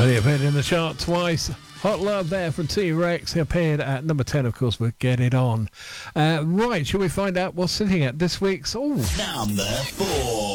Well, he appeared in the chart twice. Hot Love there from T-Rex. He appeared at number 10, of course, with Get It On. Right, shall we find out what's sitting at this week's... Number 4.